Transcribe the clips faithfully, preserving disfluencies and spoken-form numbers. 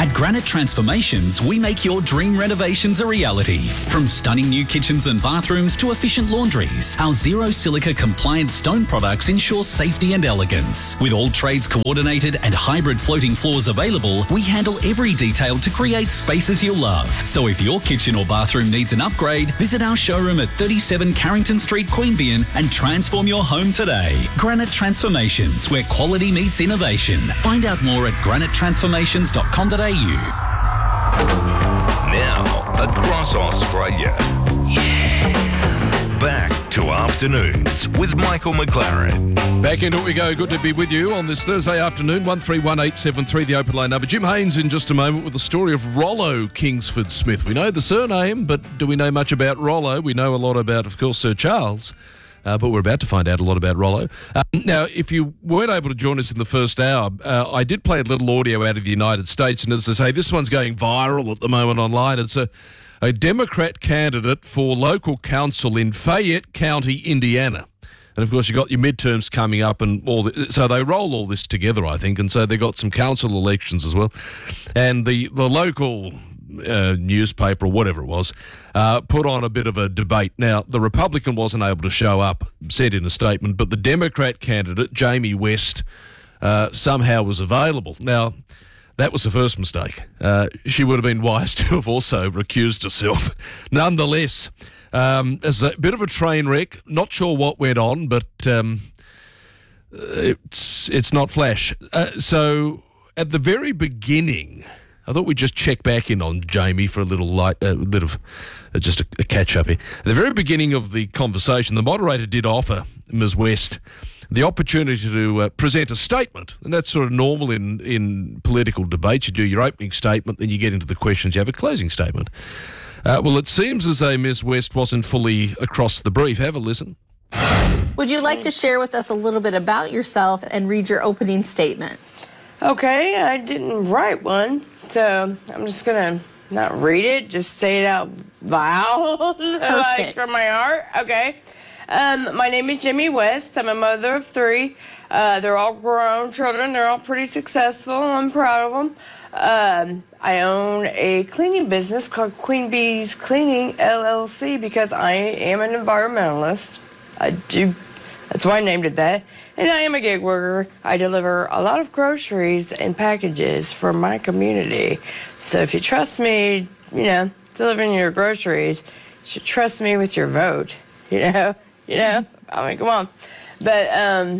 At Granite Transformations, we make your dream renovations a reality. From stunning new kitchens and bathrooms to efficient laundries, our zero silica compliant stone products ensure safety and elegance. With all trades coordinated and hybrid floating floors available, we handle every detail to create spaces you'll love. So if your kitchen or bathroom needs an upgrade, visit our showroom at thirty-seven Carrington Street, Queanbeyan and transform your home today. Granite Transformations, where quality meets innovation. Find out more at granite transformations dot com dot a u. Now, across Australia. Yeah. Back to Afternoons with Michael McLaren. Back into it we go. Good to be with you on this Thursday afternoon. one three one eight seven three, the open line number. Jim Haynes in just a moment with the story of Rollo Kingsford Smith. We know the surname, but do we know much about Rollo? We know a lot about, of course, Sir Charles. Uh, but we're about to find out a lot about Rollo. Um, now, if you weren't able to join us in the first hour, uh, I did play a little audio out of the United States, and as I say, this one's going viral at the moment online. It's a, a Democrat candidate for local council in Fayette County, Indiana. And, of course, you've got your midterms coming up, and all the, so they roll all this together, I think, and so they've got some council elections as well. And the, the local uh, newspaper, or whatever it was, uh, put on a bit of a debate. Now, the Republican wasn't able to show up, sent in a statement, but the Democrat candidate, Jamie West, uh, somehow was available. Now, that was the first mistake. Uh, she would have been wise to have also recused herself. Nonetheless, um, as a bit of a train wreck, not sure what went on, but um, it's it's not flash. Uh, so at the very beginning, I thought we'd just check back in on Jamie for a little light, a uh, bit of uh, just a, a catch up here. At the very beginning of the conversation, the moderator did offer Miz West the opportunity to uh, present a statement, and that's sort of normal in, in political debates. You do your opening statement, then you get into the questions, you have a closing statement. Uh, well, it seems as though Miz West wasn't fully across the brief. Have a listen. Would you like to share with us a little bit about yourself and read your opening statement? Okay, I didn't write one, so I'm just going to not read it, just say it out loud, like from my heart. Okay. Um, my name is Jimmy West. I'm a mother of three. Uh, they're all grown children. They're all pretty successful. I'm proud of them. Um, I own a cleaning business called Queen Bee's Cleaning, L L C, because I am an environmentalist. I do. That's why I named it that. And I am a gig worker. I deliver a lot of groceries and packages for my community. So if you trust me, you know, delivering your groceries, you should trust me with your vote, you know? You know, I mean, come on. But, um...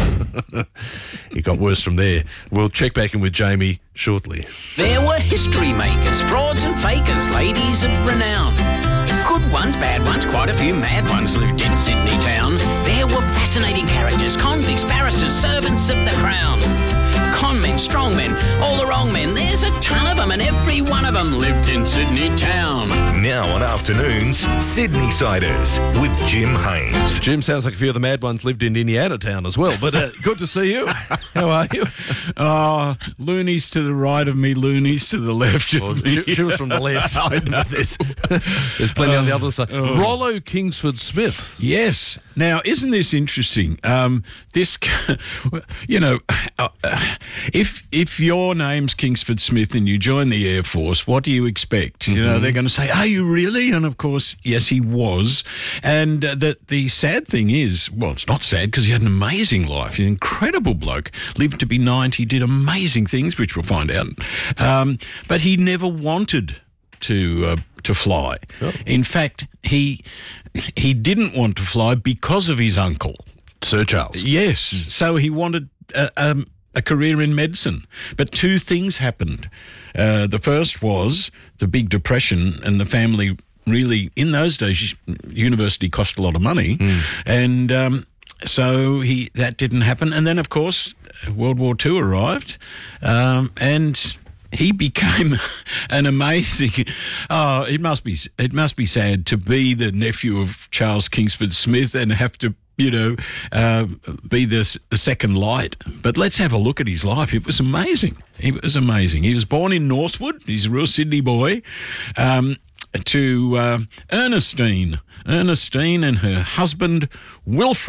It got worse from there. We'll check back in with Jamie shortly. There were history makers, frauds and fakers, ladies of renown. Good ones, bad ones, quite a few mad ones lived in Sydney town. There were fascinating characters, convicts, barristers, servants of the crown. Con men, strong men, all the wrong men. There's a ton of them, and every one of them lived in Sydney town. Now on Afternoons, Sydney Siders with Jim Haynes. Jim, sounds like a few of the mad ones lived in Indiana town as well, but uh, good to see you. How are you? Oh, loonies to the right of me, loonies to the left of Well, me. she, she was from the left. I know there's, there's plenty on the other side. Oh. Rollo Kingsford Smith. Yes. Now, isn't this interesting? Um, this, you know, uh, if if your name's Kingsford Smith and you join the Air Force, what do you expect? Mm-hmm. You know, they're going to say, "Are you really?" And of course, yes, he was. And uh, the the sad thing is, well, it's not sad because he had an amazing life, an incredible bloke, lived to be ninety, did amazing things, which we'll find out. Um, but he never wanted to uh, to fly. Oh. In fact, he he didn't want to fly because of his uncle, Sir Charles. Yes. Mm. So he wanted a, um, a career in medicine. But two things happened. Uh, the first was the Big Depression, and the family really, in those days, university cost a lot of money. Mm. And um, so he that didn't happen. And then, of course, World War Two arrived, um, and he became an amazing. Oh, it must be it must be sad to be the nephew of Charles Kingsford Smith and have to, you know, uh, be the, the second light. But let's have a look at his life. It was amazing. It was amazing. He was born in Northwood. He's a real Sydney boy. Um, to uh, Ernestine, Ernestine and her husband Wilfred.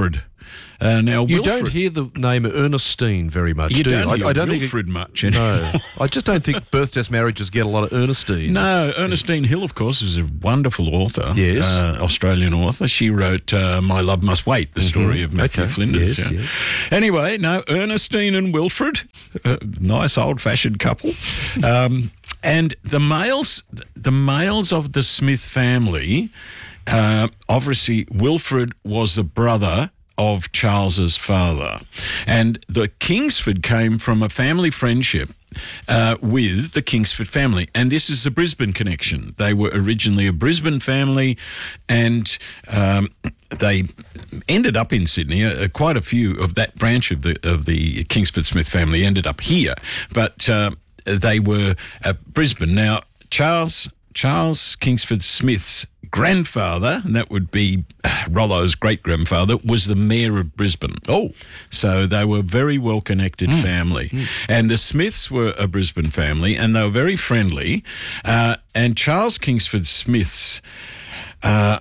Uh, now, You Wilfred, don't hear the name Ernestine very much, You do don't you? hear I, I don't Wilfred think much. It, no, I just don't think birth test marriages get a lot of Ernestines. No, Ernestine Hill, of course, is a wonderful author. Yes. Uh, Australian author. She wrote uh, My Love Must Wait, the story of Matthew Okay. Flinders. Yes, yeah. yes. Anyway, no, Ernestine and Wilfred, a nice old-fashioned couple. Um, and the males, the males of the Smith family, uh, obviously Wilfred was the brother of Charles's father. And the Kingsford came from a family friendship uh, with the Kingsford family. And this is the Brisbane connection. They were originally a Brisbane family, and um, they ended up in Sydney. Uh, quite a few of that branch of the of the Kingsford Smith family ended up here. But uh, they were at Brisbane. Now, Charles Charles Kingsford Smith's grandfather, and that would be Rollo's great-grandfather, was the mayor of Brisbane. Oh. So they were a very well-connected Mm. family. Mm. And the Smiths were a Brisbane family, and they were very friendly. Uh, and Charles Kingsford Smith's uh,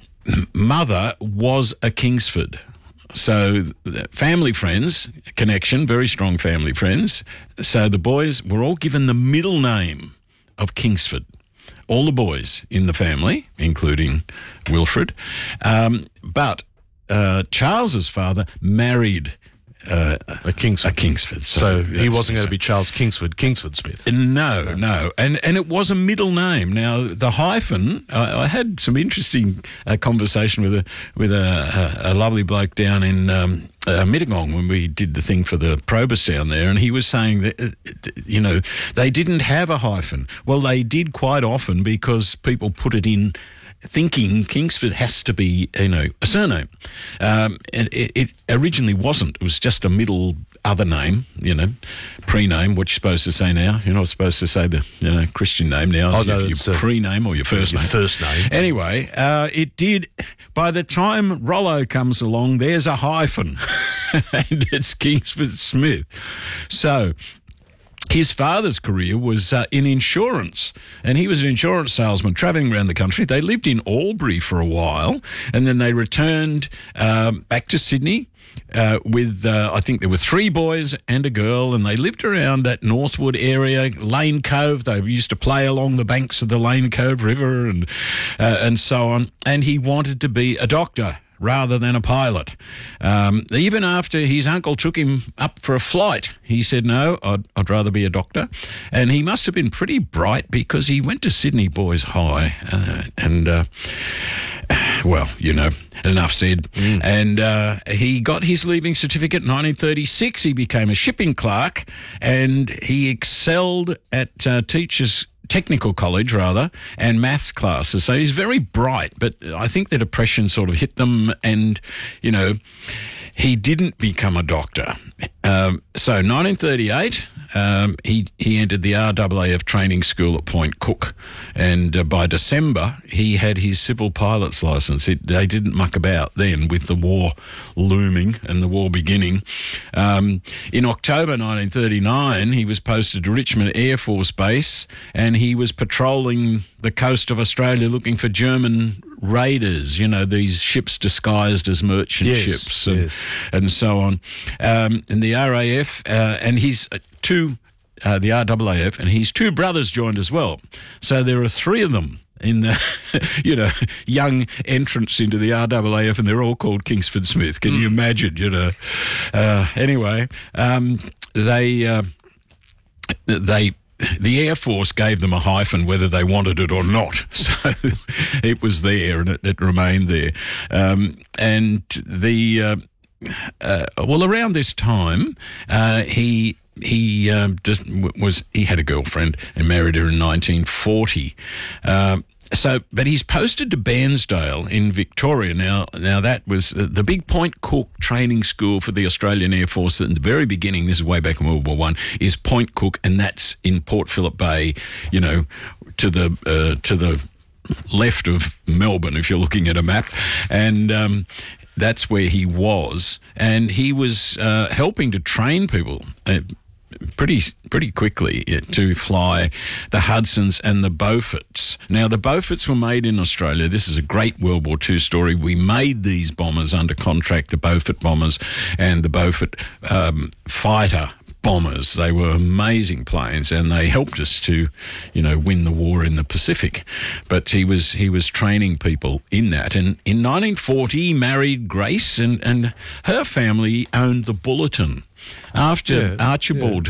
mother was a Kingsford. So family friends, connection, very strong family friends. So the boys were all given the middle name of Kingsford. All the boys in the family, including Wilfred. Um, but uh, Charles's father married uh, A Kingsford. a Kingsford. So he that's- wasn't going to be Charles Kingsford, Kingsford Smith. No, no, and and it was a middle name. Now the hyphen, I, I had some interesting uh, conversation with a with a, a, a lovely bloke down in um, uh, Mittagong when we did the thing for the Probus down there, and he was saying that uh, you know they didn't have a hyphen. Well, they did quite often because people put it in, thinking Kingsford has to be, you know, a surname. Um, and it, it originally wasn't. It was just a middle other name, you know, pre-name, what you're supposed to say now. You're not supposed to say the, you know, Christian name now. Oh, no, your it's, uh, pre-name or your first your name. first name. Anyway, uh, it did, by the time Rollo comes along, there's a hyphen, and it's Kingsford Smith. So his father's career was uh, in insurance, and he was an insurance salesman travelling around the country. They lived in Albury for a while, and then they returned um, back to Sydney uh, with, uh, I think there were three boys and a girl, and they lived around that Northwood area, Lane Cove. They used to play along the banks of the Lane Cove River and uh, and so on. And he wanted to be a doctor rather than a pilot. Um, even after his uncle took him up for a flight, he said, no, I'd, I'd rather be a doctor. And he must have been pretty bright because he went to Sydney Boys High uh, and, uh, well, you know, enough said. Mm. And uh, he got his leaving certificate in nineteen thirty-six. He became a shipping clerk, and he excelled at uh, teachers' technical college rather, and maths classes. So he's very bright, but I think the depression sort of hit them, and, you know, he didn't become a doctor. Um, so nineteen thirty-eight, um, he, he entered the R A A F training school at Point Cook, and uh, by December, he had his civil pilot's licence. It, they didn't muck about then with the war looming and the war beginning. Um, in October nineteen thirty-nine, he was posted to Richmond Air Force Base, and he was patrolling the coast of Australia looking for German raiders, you know, these ships disguised as merchant Yes, ships and, yes. and so on. Um, and the R A F, uh, and his uh, two, uh, the R A A F, and his two brothers joined as well. So there are three of them in the, you know, young entrants into the R A A F, and they're all called Kingsford Smith. Can mm. you imagine, you know? Uh, anyway, um, they, uh, they, the Air Force gave them a hyphen whether they wanted it or not. So it was there, and it, it remained there. Um, and the, uh, uh, well, around this time, uh, he... He um, just was. He had a girlfriend and married her in nineteen forty. Uh, so, but he's posted to Bairnsdale in Victoria now. Now that was the big Point Cook training school for the Australian Air Force. At the very beginning, this is way back in World War One, is Point Cook, and that's in Port Phillip Bay. You know, to the uh, to the left of Melbourne, if you're looking at a map, and. Um, That's where he was, and he was uh, helping to train people. Uh, pretty pretty quickly to fly the Hudsons and the Beauforts. Now, the Beauforts were made in Australia. This is a great World War Two story. We made these bombers under contract, the Beaufort bombers and the Beaufort um, fighter bombers. They were amazing planes, and they helped us to, you know, win the war in the Pacific. But he was he was training people in that. And in nineteen forty, he married Grace, and, and her family owned the Bulletin. After Yeah, Archibald